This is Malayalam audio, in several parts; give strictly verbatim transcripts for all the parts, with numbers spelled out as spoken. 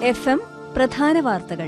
എഫ് എം പ്രധാന വാർത്തകൾ.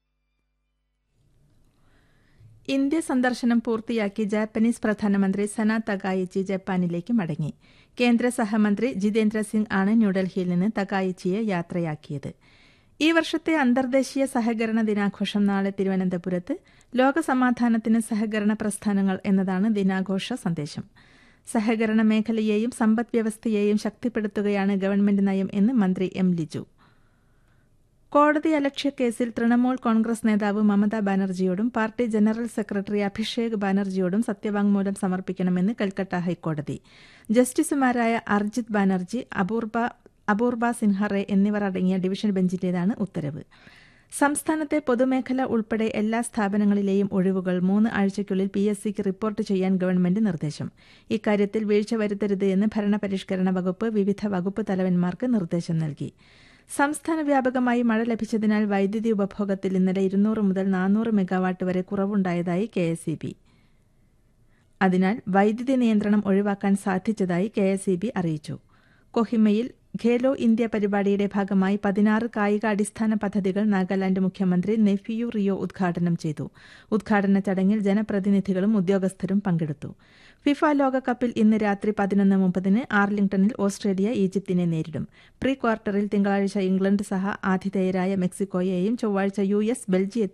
ഇന്ത്യ സന്ദർശനം പൂർത്തിയാക്കി ജാപ്പനീസ് പ്രധാനമന്ത്രി സന തകായിച്ചി ജപ്പാനിലേക്ക് മടങ്ങി. കേന്ദ്ര സഹമന്ത്രി ജിതേന്ദ്ര സിംഗ് ആണ് ന്യൂഡൽഹിയിൽ നിന്ന് തകായിച്ചിയെ യാത്രയാക്കിയത്. ഈ വർഷത്തെ അന്തർദേശീയ സഹകരണ ദിനാഘോഷം നാളെ തിരുവനന്തപുരത്ത്. ലോകസമാധാനത്തിന് സഹകരണ പ്രസ്ഥാനങ്ങൾ എന്നതാണ് ദിനാഘോഷ സന്ദേശം. സഹകരണ മേഖലയെയും സമ്പദ്വ്യവസ്ഥയെയും ശക്തിപ്പെടുത്തുകയാണ് ഗവൺമെന്റ് നയം എന്ന് മന്ത്രി എം ലിജു. കോടതി അലക്ഷ്യ കേസിൽ തൃണമൂൽ കോൺഗ്രസ് നേതാവ് Mamata ബാനർജിയോടും party general secretary Abhishek ബാനർജിയോടും സത്യവാങ്മൂലം സമർപ്പിക്കണമെന്ന് കൽക്കട്ട ഹൈക്കോടതി. ജസ്റ്റിസുമാരായ അർജിത് ബാനർജി, അപൂർബ അപൂർബ സിൻഹ റേ എന്നിവർ അടങ്ങിയ ഡിവിഷൻ ബെഞ്ചിന്റേതാണ് ഉത്തരവ്. സംസ്ഥാനത്തെ പൊതുമേഖല ഉൾപ്പെടെ എല്ലാ സ്ഥാപനങ്ങളിലെയും ഒഴിവുകൾ മൂന്ന് ആഴ്ചയ്ക്കുള്ളിൽ പി എസ് സിക്ക് റിപ്പോർട്ട് ചെയ്യാൻ ഗവൺമെന്റ് നിർദ്ദേശം. ഇക്കാര്യത്തിൽ വീഴ്ച വരുത്തരുത് എന്ന് ഭരണപരിഷ്കരണ വകുപ്പ് വിവിധ വകുപ്പ് തലവന്മാർക്ക് നിർദ്ദേശം നൽകി. സംസ്ഥാന വ്യാപകമായി മഴ ലഭിച്ചതിനാൽ വൈദ്യുതി ഉപഭോഗത്തിൽ ഇന്നലെ ഇരുന്നൂറ് മുതൽ നാനൂറ് മെഗാവാട്ട് വരെ കുറവുണ്ടായതായി കെ എസ് ഇ ബി. അതിനാൽ വൈദ്യുതി നിയന്ത്രണം ഒഴിവാക്കാൻ സാധിച്ചതായി കെ എസ് ഇ ബി അറിയിച്ചു. കൊഹിമയിൽ ഖേലോ ഇന്ത്യ പരിപാടിയുടെ ഭാഗമായി പതിനാറ് കായിക അടിസ്ഥാന പദ്ധതികൾ നാഗാലാന്റ് മുഖ്യമന്ത്രി നെഫിയു റിയോ ഉദ്ഘാടനം ചെയ്തു. ഉദ്ഘാടന ചടങ്ങിൽ ജനപ്രതിനിധികളും ഉദ്യോഗസ്ഥരും പങ്കെടുത്തു. ഫിഫ ലോകകപ്പിൽ ഇന്ന് രാത്രി പതിനൊന്ന് മുപ്പതിന് ആർലിംഗ്ടണിൽ ഓസ്ട്രേലിയ ഈജിപ്തിനെ നേരിടും. പ്രീ ക്വാർട്ടറിൽ തിങ്കളാഴ്ച ഇംഗ്ലണ്ട് സഹ ആതിഥേയരായ മെക്സിക്കോയെയും ചൊവ്വാഴ്ച യു എസ് ബെൽജിയത്തെ